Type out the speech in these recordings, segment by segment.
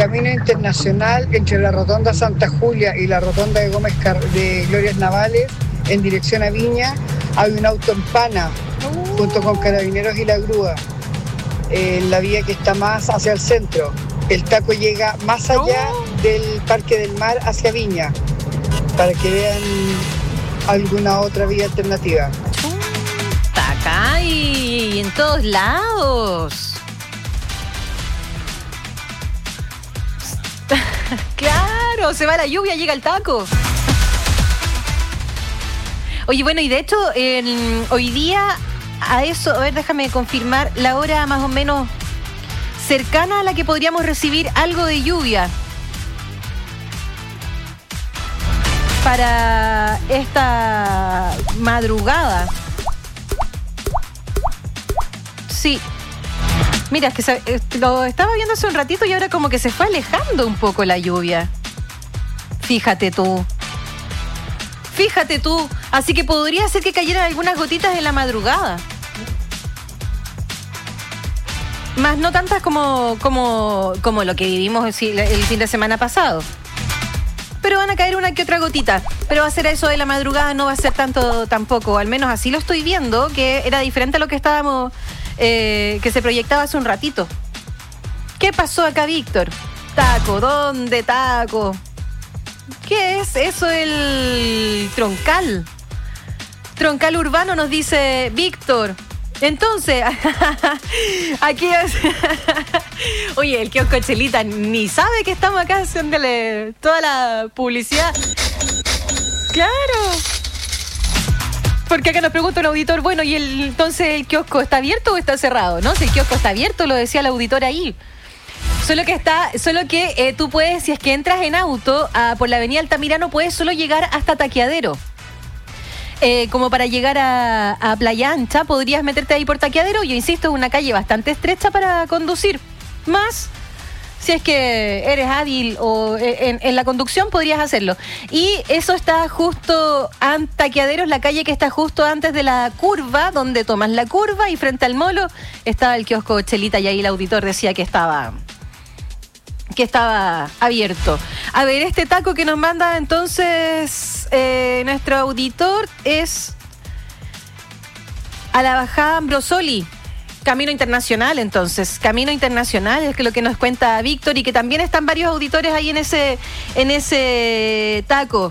Camino Internacional, entre la Rotonda Santa Julia y la Rotonda de Glorias Navales, en dirección a Viña, hay un auto en pana, junto con Carabineros y la grúa, en la vía que está más hacia el centro. El taco llega más allá del Parque del Mar hacia Viña, para que vean alguna otra vía alternativa. Acá y en todos lados. Claro, se va la lluvia, llega el taco. Oye, bueno, y de hecho, hoy día a eso, a ver, déjame confirmar la hora más o menos cercana a la que podríamos recibir algo de lluvia para esta madrugada. Sí. Mira, es que lo estaba viendo hace un ratito y ahora como que se fue alejando un poco la lluvia. Fíjate tú. Así que podría ser que cayeran algunas gotitas en la madrugada. Más no tantas como lo que vivimos el fin de semana pasado. Pero van a caer una que otra gotita. Pero va a ser eso de la madrugada, no va a ser tanto tampoco. Al menos así lo estoy viendo, que era diferente a lo que estábamos... que se proyectaba hace un ratito. ¿Qué pasó acá, Víctor? Taco, ¿dónde taco? ¿Qué es eso el troncal? Troncal urbano, nos dice Víctor. Entonces, aquí es... Oye, el kiosco Chelita ni sabe que estamos acá haciéndole toda la publicidad. Claro. Porque acá nos pregunta un auditor, bueno, ¿y entonces el kiosco está abierto o está cerrado? No, si el kiosco está abierto, lo decía el auditor ahí. Solo que tú puedes, si es que entras en auto por la avenida Altamirano, puedes solo llegar hasta Taqueadero. Como para llegar a Playa Ancha, podrías meterte ahí por Taqueadero. Yo insisto, es una calle bastante estrecha para conducir. Más, si es que eres hábil o en la conducción, podrías hacerlo. Y eso está justo, Taqueadero es la calle que está justo antes de la curva, donde tomas la curva y frente al molo estaba el kiosco Chelita y ahí el auditor decía que estaba abierto. A ver, este taco que nos manda entonces nuestro auditor es a la bajada Ambrosoli. Camino Internacional, entonces. Camino Internacional es que lo que nos cuenta Víctor y que también están varios auditores ahí en ese taco.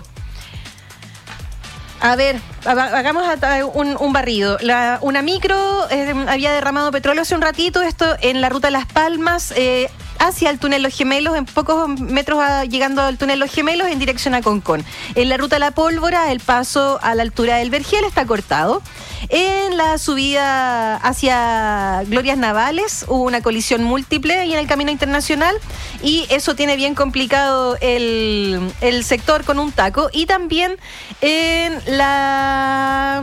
A ver, hagamos un barrido. Una micro había derramado petróleo hace un ratito, esto en la ruta Las Palmas, hacia el túnel Los Gemelos, en pocos metros llegando al túnel Los Gemelos en dirección a Concón. En la ruta La Pólvora, el paso a la altura del Vergel está cortado. En la subida hacia Glorias Navales hubo una colisión múltiple ahí en el Camino Internacional y eso tiene bien complicado el sector con un taco. Y también en la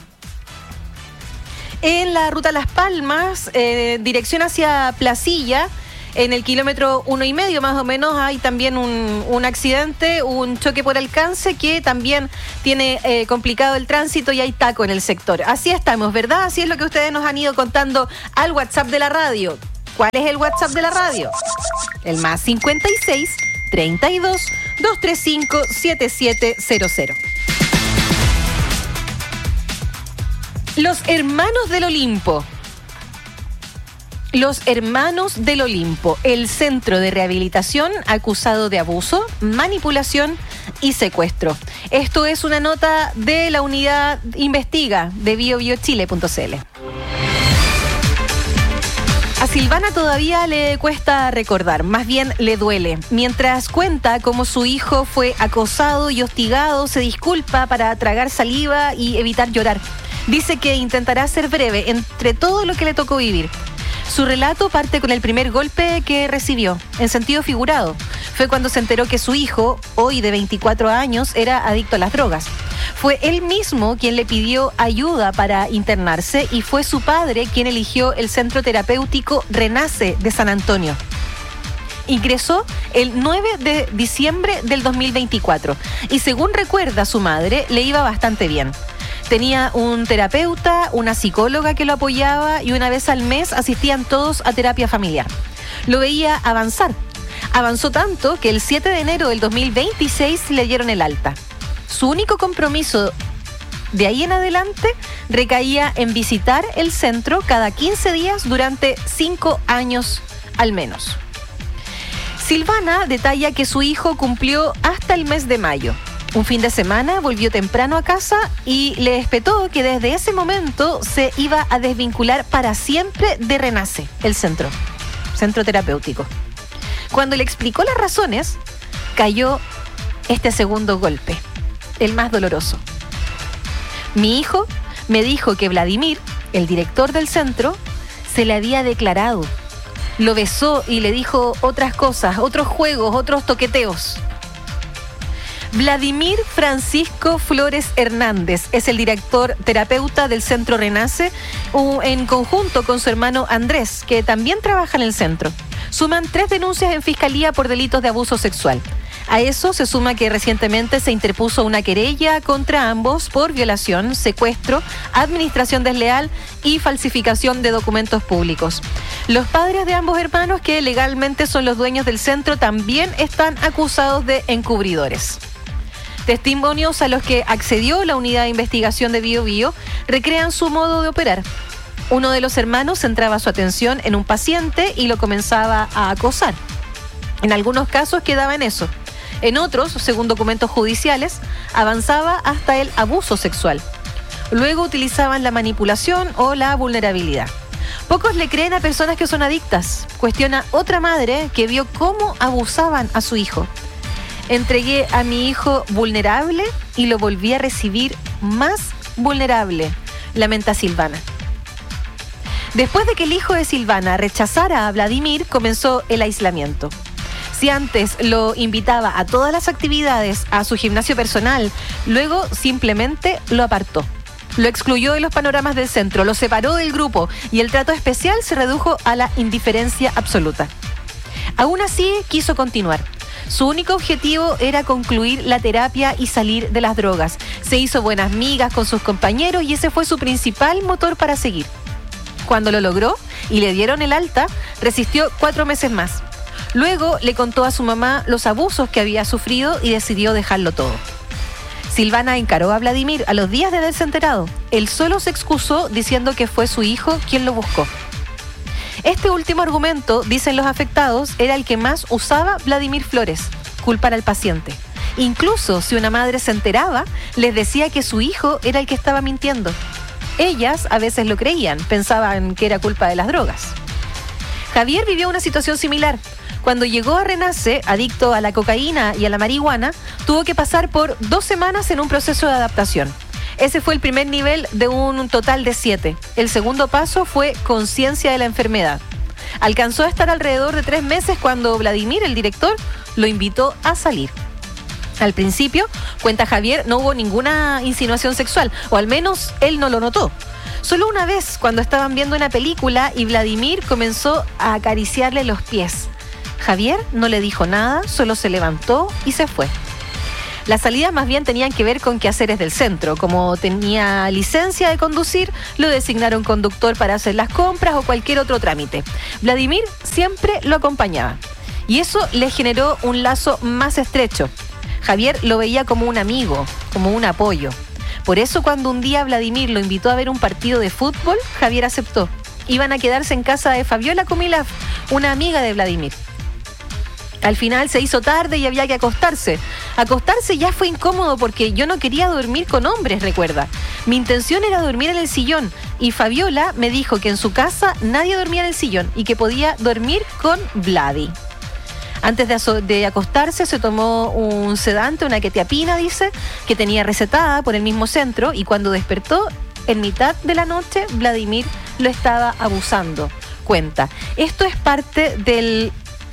ruta Las Palmas, dirección hacia Placilla, en el kilómetro 1,5 más o menos hay también un accidente, un choque por alcance que también tiene complicado el tránsito y hay taco en el sector. Así estamos, ¿verdad? Así es lo que ustedes nos han ido contando al WhatsApp de la radio. ¿Cuál es el WhatsApp de la radio? El más 56 32 235 7700. Los Hermanos del Olimpo. Los Hermanos del Olimpo, el centro de rehabilitación acusado de abuso, manipulación y secuestro. Esto es una nota de la unidad Investiga de biobiochile.cl. A Silvana todavía le cuesta recordar, más bien le duele. Mientras cuenta cómo su hijo fue acosado y hostigado, se disculpa para tragar saliva y evitar llorar. Dice que intentará ser breve entre todo lo que le tocó vivir. Su relato parte con el primer golpe que recibió, en sentido figurado. Fue cuando se enteró que su hijo, hoy de 24 años, era adicto a las drogas. Fue él mismo quien le pidió ayuda para internarse y fue su padre quien eligió el centro terapéutico Renace de San Antonio. Ingresó el 9 de diciembre del 2024 y según recuerda su madre, le iba bastante bien. Tenía un terapeuta, una psicóloga que lo apoyaba y una vez al mes asistían todos a terapia familiar. Lo veía avanzar. Avanzó tanto que el 7 de enero del 2026 le dieron el alta. Su único compromiso de ahí en adelante recaía en visitar el centro cada 15 días durante 5 años al menos. Silvana detalla que su hijo cumplió hasta el mes de mayo. Un fin de semana volvió temprano a casa y le espetó que desde ese momento se iba a desvincular para siempre de Renace, el centro terapéutico. Cuando le explicó las razones, cayó este segundo golpe, el más doloroso. Mi hijo me dijo que Vladimir, el director del centro, se le había declarado. Lo besó y le dijo otras cosas, otros juegos, otros toqueteos. Vladimir Francisco Flores Hernández es el director terapeuta del Centro Renace, en conjunto con su hermano Andrés, que también trabaja en el centro. Suman 3 denuncias en fiscalía por delitos de abuso sexual. A eso se suma que recientemente se interpuso una querella contra ambos por violación, secuestro, administración desleal y falsificación de documentos públicos. Los padres de ambos hermanos, que legalmente son los dueños del centro, también están acusados de encubridores. Testimonios a los que accedió la unidad de investigación de Bío Bío recrean su modo de operar. Uno de los hermanos centraba su atención en un paciente y lo comenzaba a acosar. En algunos casos quedaba en eso. En otros, según documentos judiciales, avanzaba hasta el abuso sexual. Luego utilizaban la manipulación o la vulnerabilidad. Pocos le creen a personas que son adictas. Cuestiona otra madre que vio cómo abusaban a su hijo. Entregué a mi hijo vulnerable y lo volví a recibir más vulnerable, lamenta Silvana. Después de que el hijo de Silvana rechazara a Vladimir, comenzó el aislamiento. Si antes lo invitaba a todas las actividades, a su gimnasio personal, luego simplemente lo apartó. Lo excluyó de los panoramas del centro, lo separó del grupo y el trato especial se redujo a la indiferencia absoluta. Aún así, quiso continuar. Su único objetivo era concluir la terapia y salir de las drogas. Se hizo buenas migas con sus compañeros y ese fue su principal motor para seguir. Cuando lo logró y le dieron el alta, resistió 4 meses más. Luego le contó a su mamá los abusos que había sufrido y decidió dejarlo todo. Silvana encaró a Vladimir a los días de haberse enterado. Él solo se excusó diciendo que fue su hijo quien lo buscó. Este último argumento, dicen los afectados, era el que más usaba Vladimir Flores, culpar al paciente. Incluso si una madre se enteraba, les decía que su hijo era el que estaba mintiendo. Ellas a veces lo creían, pensaban que era culpa de las drogas. Javier vivió una situación similar. Cuando llegó a Renace, adicto a la cocaína y a la marihuana, tuvo que pasar por 2 semanas en un proceso de adaptación. Ese fue el primer nivel de un total de 7. El segundo paso fue conciencia de la enfermedad. Alcanzó a estar alrededor de 3 meses cuando Vladimir, el director, lo invitó a salir. Al principio, cuenta Javier, no hubo ninguna insinuación sexual, o al menos él no lo notó. Solo una vez, cuando estaban viendo una película y Vladimir comenzó a acariciarle los pies. Javier no le dijo nada, solo se levantó y se fue. Las salidas más bien tenían que ver con quehaceres del centro. Como tenía licencia de conducir, lo designaron conductor para hacer las compras o cualquier otro trámite. Vladimir siempre lo acompañaba. Y eso le generó un lazo más estrecho. Javier lo veía como un amigo, como un apoyo. Por eso cuando un día Vladimir lo invitó a ver un partido de fútbol, Javier aceptó. Iban a quedarse en casa de Fabiola Komilaf, una amiga de Vladimir. Al final se hizo tarde y había que acostarse. Acostarse ya fue incómodo porque yo no quería dormir con hombres, recuerda. Mi intención era dormir en el sillón y Fabiola me dijo que en su casa nadie dormía en el sillón y que podía dormir con Vladi. Antes de acostarse se tomó un sedante, una quetiapina, dice, que tenía recetada por el mismo centro y cuando despertó, en mitad de la noche, Vladimir lo estaba abusando. Cuenta, esto es parte del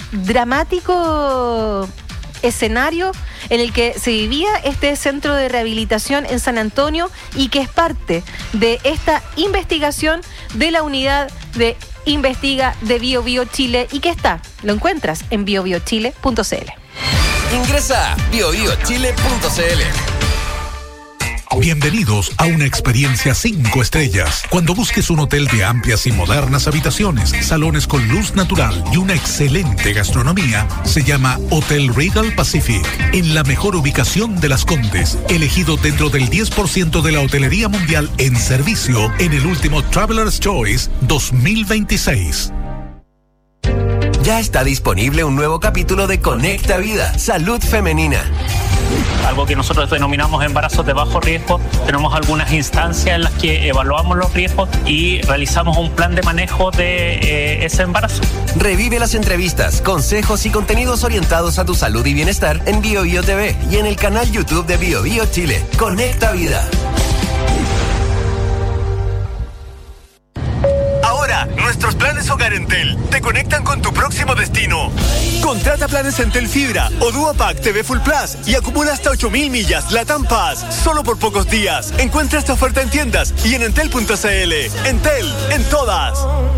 dramático escenario en el que se vivía este centro de rehabilitación en San Antonio y que es parte de esta investigación de la unidad de Investiga de Bío Bío Chile y que lo encuentras en biobiochile.cl. Ingresa a biobiochile.cl. Bienvenidos a una experiencia 5 estrellas. Cuando busques un hotel de amplias y modernas habitaciones, salones con luz natural y una excelente gastronomía, se llama Hotel Regal Pacific, en la mejor ubicación de Las Condes, elegido dentro del 10% de la hotelería mundial en servicio en el último Traveler's Choice 2026. Ya está disponible un nuevo capítulo de Conecta Vida, Salud Femenina. Algo que nosotros denominamos embarazos de bajo riesgo. Tenemos algunas instancias en las que evaluamos los riesgos y realizamos un plan de manejo de ese embarazo. Revive las entrevistas, consejos y contenidos orientados a tu salud y bienestar en BioBio TV y en el canal YouTube de BioBio Chile. Conecta Vida. Ahora, nuestros planes Hogar Entel te conectan con tu próximo destino. Contrata planes Entel Fibra o Duopack TV Full Plus y acumula hasta 8.000 millas LATAM Pass solo por pocos días. Encuentra esta oferta en tiendas y en entel.cl. Entel, en todas.